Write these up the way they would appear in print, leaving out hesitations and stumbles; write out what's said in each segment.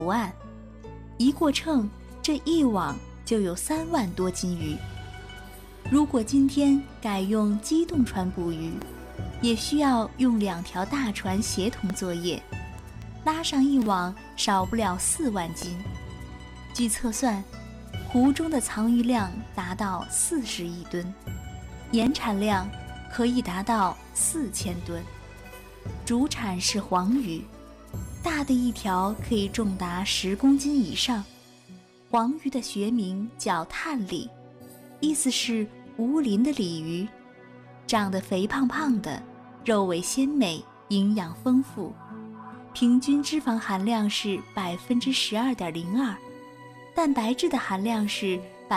图案，一过秤，这一网就有3万多斤鱼。如果今天改用机动船捕鱼，也需要用2条大船协同作业，拉上一网少不了4万斤。据测算，湖中的藏鱼量达到40亿吨，年产量可以达到4000吨。主产是黄鱼，大的一条可以重达10公斤以上。黄鱼的学名叫炭鲤，意思是无鳞的鲤鱼，长得肥胖胖的，肉味鲜美，营养丰富，平均脂肪含量是 12.02%， 蛋白质的含量是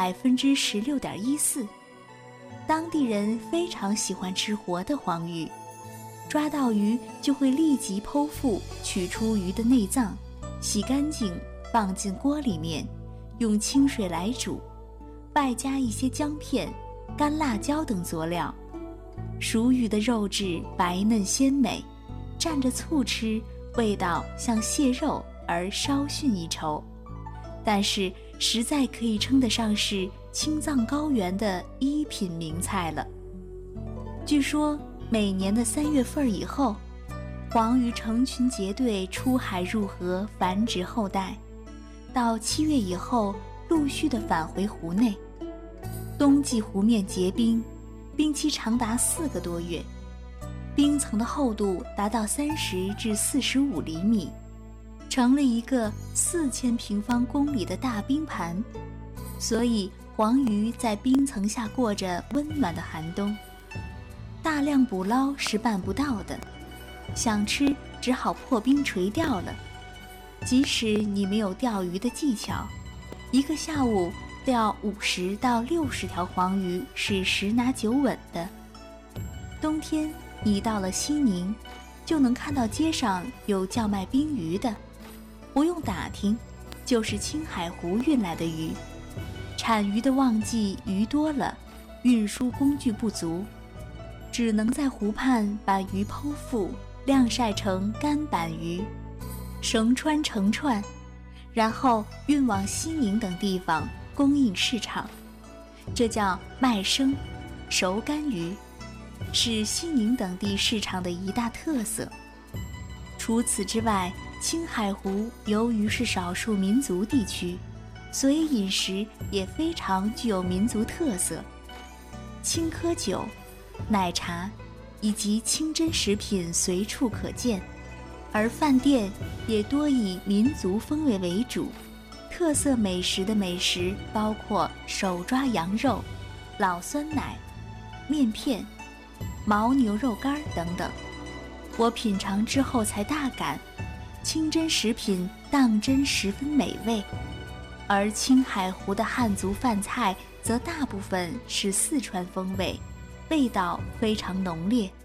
16.14%。 当地人非常喜欢吃活的黄鱼，抓到鱼就会立即剖腹，取出鱼的内脏，洗干净，放进锅里面，用清水来煮，外加一些姜片、干辣椒等佐料。熟鱼的肉质白嫩鲜美，蘸着醋吃，味道像蟹肉而稍逊一筹，但是实在可以称得上是青藏高原的1品名菜了。据说每年的3月份以后，黄鱼成群结队出海入河繁殖后代，到7月以后陆续地返回湖内。冬季湖面结冰，冰期长达4个多月，冰层的厚度达到30至45厘米，成了一个4000平方公里的大冰盘。所以黄鱼在冰层下过着温暖的寒冬，大量捕捞是办不到的，想吃只好破冰垂钓了。即使你没有钓鱼的技巧，一个下午钓50到60条黄鱼是十拿九稳的。冬天你到了西宁，就能看到街上有叫卖冰鱼的，不用打听，就是青海湖运来的鱼。产鱼的旺季鱼多了，运输工具不足，只能在湖畔把鱼剖腹，晾晒成干板鱼，绳穿成串，然后运往西宁等地方供应市场。这叫卖生，熟干鱼，是西宁等地市场的一大特色。除此之外，青海湖由于是少数民族地区，所以饮食也非常具有民族特色。青稞酒、奶茶以及清真食品随处可见，而饭店也多以民族风味为主。特色美食的美食包括手抓羊肉、老酸奶、面片、牦牛肉干等等。我品尝之后才大感，清真食品当真十分美味，而青海湖的汉族饭菜则大部分是四川风味，味道非常浓烈。